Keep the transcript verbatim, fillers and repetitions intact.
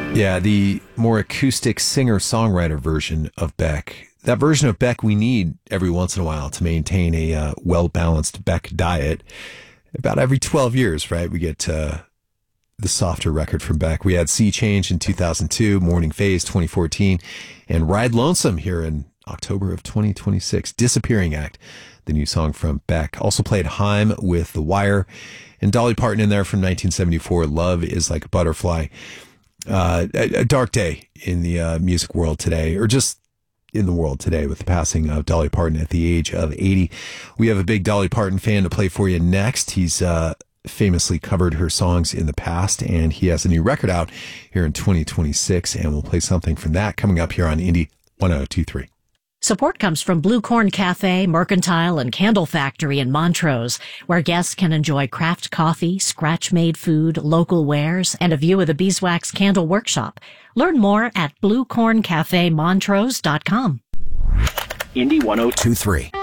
Yeah, the more acoustic singer-songwriter version of Beck. That version of Beck we need every once in a while to maintain a uh, well-balanced Beck diet. About every twelve years, right, we get uh, the softer record from Beck. We had Sea Change in two thousand two, Morning Phase twenty fourteen, and Ride Lonesome here in October of twenty twenty-six. Disappearing Act, the new song from Beck. Also played Haim with The Wire, and Dolly Parton in there from nineteen seventy-four, Love is Like a Butterfly. Uh, a, a dark day in the uh, music world today, or just in the world today, with the passing of Dolly Parton at the age of eighty. We have a big Dolly Parton fan to play for you next. He's uh, famously covered her songs in the past, and he has a new record out here in twenty twenty-six, and we'll play something from that coming up here on Indie one oh two three. Support comes from Blue Corn Cafe, Mercantile, and Candle Factory in Montrose, where guests can enjoy craft coffee, scratch-made food, local wares, and a view of the Beeswax Candle Workshop. Learn more at blue corn cafe montrose dot com. Indie one oh two three.